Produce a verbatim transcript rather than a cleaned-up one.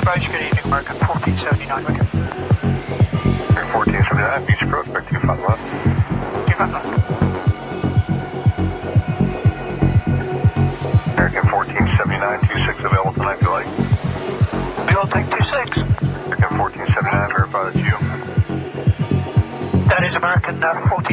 Roger, good evening, American fourteen seventy-nine, Wicked. fourteen seventy-nine, Beach Prospect, two five one. two five one. American fourteen seventy-nine, two six available tonight, delay. We will take two six. American fourteen seventy-nine, verify that's you. That is American uh, fourteen